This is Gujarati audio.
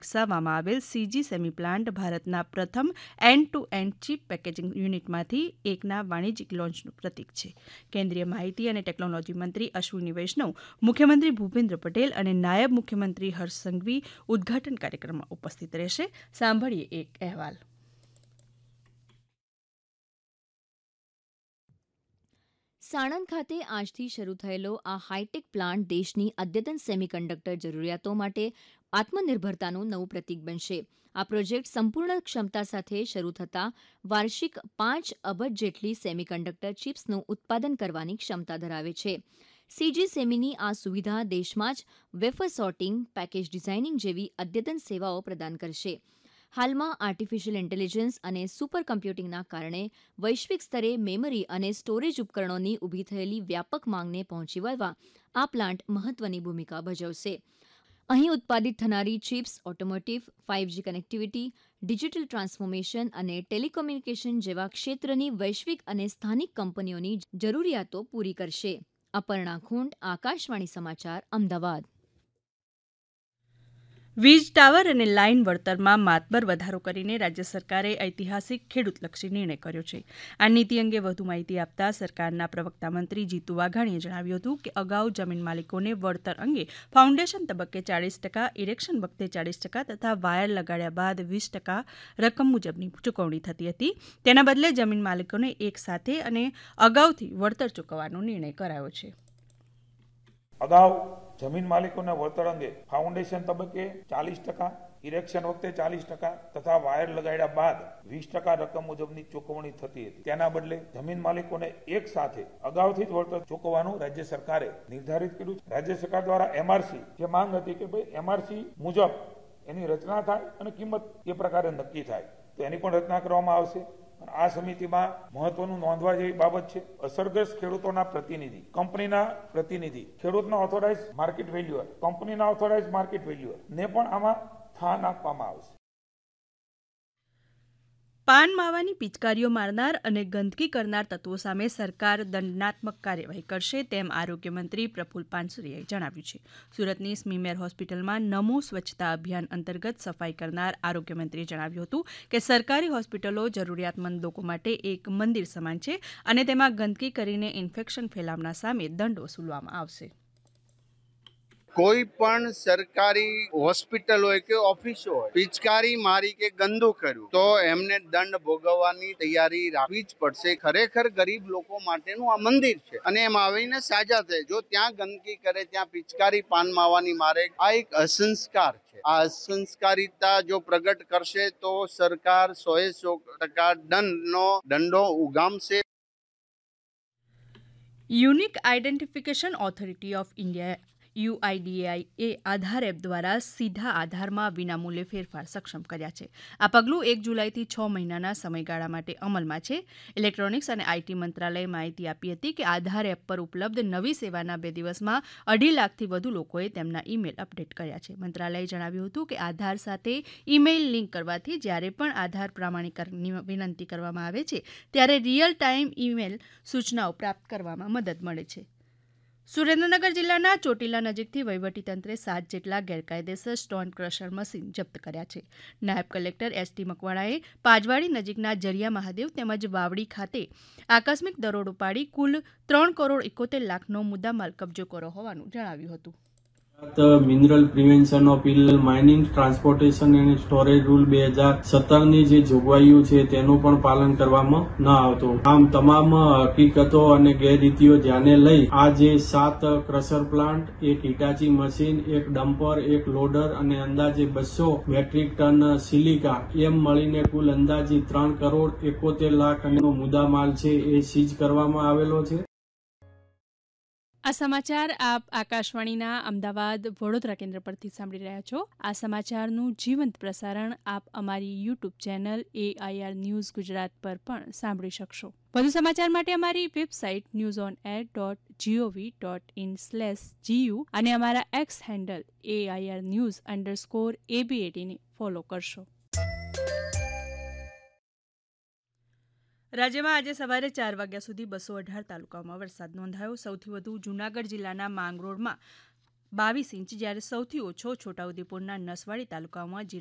વિકસાવવામાં આવેલ સીજી સેમી પ્લાન્ટ ભારતના પ્રથમ and two and chip packaging યુનિટમાંથી એકના વાણિજ્યિક લોન્ચનું પ્રતીક છે. કેન્દ્રીય માહિતી અને ટેકનોલોજી મંત્રી અશ્વિની વૈષ્ણવ, મુખ્યમંત્રી ભૂપેન્દ્ર પટેલ અને નાયબ મુખ્યમંત્રી હર્ષ સંઘવી ઉદઘાટન કાર્યક્રમમાં ઉપસ્થિત રહેશે. સાંભળીએ એક અહેવાલ. સાણંદ ખાતે આજથી શરૂ થયેલો આ હાઈટેક પ્લાન્ટ દેશની અદ્યતન સેમિકન્ડક્ટર જરૂરિયાતો માટે આત્મનિર્ભરતાનું નવું પ્રતીક બનશે. આ પ્રોજેક્ટ સંપૂર્ણ ક્ષમતા સાથે શરૂ થતાં વાર્ષિક 5 અબજ જેટલી સેમિકન્ડક્ટર ચિપ્સનું ઉત્પાદન કરવાની ક્ષમતા ધરાવે છે. સીજી સેમીની આ સુવિધા દેશમાં જ વેફર સોર્ટિંગ, પેકેજ ડિઝાઇનિંગ જેવી અદ્યતન સેવાઓ પ્રદાન કરશે. હાલમાં આર્ટિફિશિયલ ઇન્ટેલિજન્સ અને સુપર કમ્પ્યુટિંગના કારણે વૈશ્વિક સ્તરે મેમરી અને સ્ટોરેજ ઉપકરણોની ઊભી થયેલી વ્યાપક માંગને પહોંચી વળવા આ પ્લાન્ટ મહત્વની ભૂમિકા ભજવશે. અહીં ઉત્પાદિત થનારી chips automotive, 5G connectivity, digital transformation અને ટેલિકોમ્યુનિકેશન જેવા ક્ષેત્રની વૈશ્વિક અને સ્થાનિક કંપનીઓની જરૂરિયાતો પૂરી કરશે. અપર્ણા ખુંટ, આકાશવાણી સમાચાર, અમદાવાદ. વીજ ટાવર અને લાઇન વળતરમાં માતબર વધારો કરીને રાજ્ય સરકારે ઐતિહાસિક ખેડૂતલક્ષી નિર્ણય કર્યો છે. આ નીતિ અંગે વધુ માહિતી આપતા સરકારના પ્રવક્તા મંત્રી જીતુ વાઘાણીએ જણાવ્યું હતું કે અગાઉ જમીન માલિકોને વળતર અંગે ફાઉન્ડેશન તબક્કે 40%, ઇરેક્શન વખતે 40% તથા વાયર લગાડ્યા બાદ 20% રકમ મુજબની ચૂકવણી થતી હતી. તેના બદલે જમીન માલિકોને એક સાથે અને અગાઉથી વળતર ચૂકવવાનો નિર્ણય કરાયો છે. અગાઉ જમીન માલિકોના વળતર અંગે ફાઉન્ડેશન તબક્કે 40%, ઇરેક્શન વખતે 40% તથા વાયર લગાડ્યા બાદ 20% રકમ મુજબની ચૂકવણી થતી હતી. તેના બદલે જમીન માલિકોને એક સાથે અગાઉથી જ વળતર ચૂકવવાનું રાજ્ય સરકારે નિર્ધારિત કર્યું છે. રાજ્ય સરકાર દ્વારા એમઆરસી જે માંગ હતી કે ભાઈ એમઆરસી મુજબ એની રચના થાય અને કિંમત એ પ્રકારે નક્કી થાય, તો એની પણ રચના કરવામાં આવશે. આ સમિતિમાં મહત્વનું નોંધવા જેવી બાબત છે, અસરગ્રસ્ત ખેડૂતોના પ્રતિનિધિ, કંપનીના પ્રતિનિધિ, ખેડૂતના ઓથોરાઇઝ માર્કેટ વેલ્યુઅર, કંપનીના ઓથોરાઇઝ માર્કેટ વેલ્યુઅર ને પણ આમાં સ્થાન આપવામાં આવશે. પાન માવાની પિચકારીઓ મારનાર અને ગંદકી કરનાર તત્વો સામે સરકાર દંડાત્મક કાર્યવાહી કરશે તેમ આરોગ્યમંત્રી પ્રફુલ પાનસરિયાએ જણાવ્યું છે. સુરતની સ્મીમેર હોસ્પિટલમાં નમો સ્વચ્છતા અભિયાન અંતર્ગત સફાઈ કરનાર આરોગ્યમંત્રીએ જણાવ્યું હતું કે સરકારી હોસ્પિટલો જરૂરિયાતમંદ લોકો માટે એક મંદિર સમાન છે અને તેમાં ગંદકી કરીને ઇન્ફેક્શન ફેલાવનાર સામે દંડ વસૂલવામાં આવશે. કોઈ પણ સરકારી હોસ્પિટલ હોય કે ઓફિસ હોય, પિચકારી મારી કે ગંદુ કર્યું તો એમને દંડ ભોગવવાની તૈયારી રાખવી જ પડશે. ખરેખર ગરીબ લોકો માટેનું આ મંદિર છે અને એમ આવીને સાજા થાય. જો ત્યાં ગંદકી કરે, ત્યાં પિચકારી પાન માવાની મારે, આ એક અસંસ્કાર છે. આ અસંસ્કારિતા જો પ્રગટ કરશે તો સરકાર 100% દંડો ઉગામશે. Unique identification authority of India UIDAI A Aadhaar app દ્વારા સીધા આધારમાં વિનામૂલ્યે ફેરફાર સક્ષમ કર્યા છે. આ પગલું 1 જુલાઈથી 6 મહિનાના સમયગાળા માટે અમલમાં છે. ઇલેક્ટ્રોનિક્સ અને આઈટી મંત્રાલયે માહિતી આપી હતી કે આધાર એપ પર ઉપલબ્ધ નવી સેવાના 2 દિવસમાં 2.5 લાખથી વધુ લોકોએ તેમના ઈમેલ અપડેટ કર્યા છે. મંત્રાલયે જણાવ્યું હતું કે આધાર સાથે ઈમેઇલ લિંક કરવાથી જ્યારે પણ આધાર પ્રમાણીકરણની વિનંતી કરવામાં આવે છે ત્યારે રિયલ ટાઈમ ઈમેલ સૂચનાઓ પ્રાપ્ત કરવામાં મદદ મળે છે. સુરેન્દ્રનગર જિલ્લાના ચોટીલા નજીકથી વહીવટીતંત્રે 7 જેટલા ગેરકાયદેસર સ્ટોન ક્રશર મશીન જપ્ત કર્યા છે. નાયબ કલેક્ટર ST મકવાણાએ પાજવાડી નજીકના જરિયા મહાદેવ તેમજ વાવડી ખાતે આકસ્મિક દરોડો પાડી કુલ 3,71,00,000નો મુદ્દામાલ કબજો કર્યો હોવાનું જણાવ્યું હતું. Mineral prevention of illegal mining, transportation અને સ્ટોરેજ રૂલ 2017ની જે જોગવાઈઓ છે તેનું પણ પાલન કરવામાં ન આવતું. આમ તમામ હકીકતો અને ગેરરીતિઓ ધ્યાને લઈ આ જે 7 ક્રશર પ્લાન્ટ, એક હિટાચી મશીન, એક ડમ્પર, એક લોડર અને અંદાજે 200 મેટ્રિક ટન સિલિકા એમ મળીને કુલ અંદાજે 3,71,00,000 મુદ્દામાલ છે એ સીઝ કરવામાં આવેલો છે. આ સમાચાર આપ આકાશવાણીના અમદાવાદ વડોદરા કેન્દ્ર પરથી સાંભળી રહ્યા છો. આ સમાચારનું જીવંત પ્રસારણ આપ અમારી YouTube channel AIR news Gujarat પર પણ સાંભળી શકશો. વધુ સમાચાર માટે અમારી વેબસાઇટ newsonair.gov.in/gu અને અમારા એક્સ હેન્ડલ AIR_news_AB18 ને ફોલો કરશો. રાજ્યમાં આજે સવારે 4 વાગ્યા સુધી 218 તાલુકાઓમાં વરસાદ નોંધાયો. સૌથી વધુ જૂનાગઢ જિલ્લાના માંગરોળમાં 22 ઇંચ, જ્યારે સૌથી ઓછો છોટાઉદેપુરના નસવાડી તાલુકામાં